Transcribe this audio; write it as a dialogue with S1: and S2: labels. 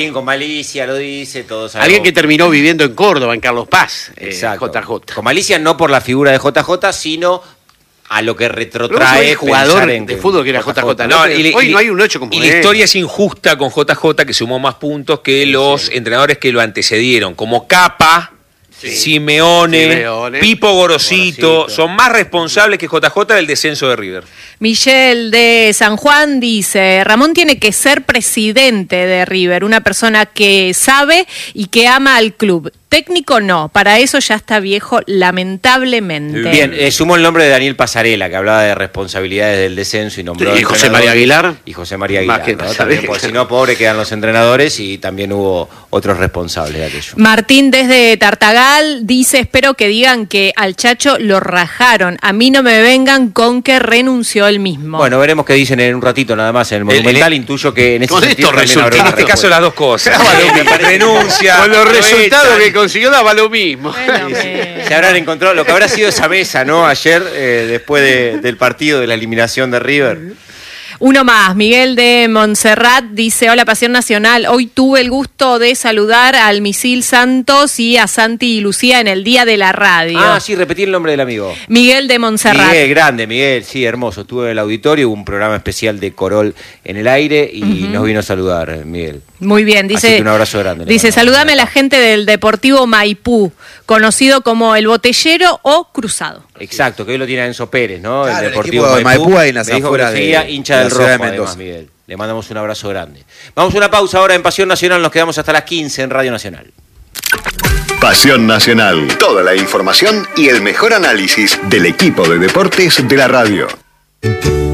S1: Con malicia lo dice, todos sabemos.
S2: Alguien que terminó viviendo en Córdoba, en Carlos Paz,
S1: Exacto.
S2: JJ.
S1: Con malicia no por la figura de JJ, sino a lo que retrotrae
S2: el jugador
S1: en
S2: de fútbol que era JJ.
S3: No,
S2: Hoy no hay un 8 como
S3: y
S2: él.
S3: la historia es injusta con JJ, que sumó más puntos que los entrenadores que lo antecedieron, como Capa, Simeone, Pipo Gorosito, son más responsables que JJ del descenso de River.
S4: Michelle de San Juan dice, Ramón tiene que ser presidente de River, una persona que sabe y que ama al club. Técnico no, para eso ya está viejo, lamentablemente.
S1: Bien, sumó el nombre de Daniel Pasarela, que hablaba de responsabilidades del descenso y nombró...
S2: ¿Y José María Aguilar?
S1: Y José María Aguilar,
S2: que
S1: ¿no? También, porque si no, pobre quedan los entrenadores y también hubo otros responsables de aquello.
S4: Martín desde Tartagal dice, espero que digan que al Chacho lo rajaron, a mí no me vengan con que renunció él mismo.
S1: Bueno, veremos qué dicen en un ratito nada más en el Monumental, intuyo que en ese sentido también habrá
S3: En
S1: una
S3: este caso
S1: respuesta.
S3: las dos cosas. Renuncia.
S2: Con los resultados
S3: echan.
S2: que consiguió daba lo mismo.
S4: Bueno,
S1: Se habrán encontrado lo que habrá sido esa mesa, ¿no? Ayer, después del partido de la eliminación de River.
S4: Uno más, Miguel de Montserrat dice, hola Pasión Nacional, hoy tuve el gusto de saludar al Misil Santos y a Santi y Lucía en el Día de la Radio.
S1: Ah, sí, repetí el nombre del amigo.
S4: Miguel de Montserrat.
S1: Miguel, grande, Miguel, sí, hermoso. Estuve en el auditorio, hubo un programa especial de Corol en el aire y nos vino a saludar, Miguel.
S4: Muy bien,
S1: Así
S4: dice,
S1: que un abrazo grande.
S4: dice, saludame a la gente del Deportivo Maipú, conocido como el Botellero o Cruzado.
S1: Exacto, que hoy lo tiene Enzo Pérez, ¿no?
S5: Claro,
S1: el
S5: el
S1: Deportivo
S5: equipo de Maipú ahí en las
S1: Me dijo que
S5: afueras
S1: lo seguía
S5: de
S1: hincha
S5: la
S1: del
S5: ciudad
S1: Rojo,
S5: de
S1: además,
S5: Mendoza.
S1: Miguel. Le mandamos un abrazo grande. Vamos a una pausa ahora en Pasión Nacional, nos quedamos hasta las 15 en Radio Nacional.
S6: Pasión Nacional. Toda la información y el mejor análisis del equipo de deportes de la radio.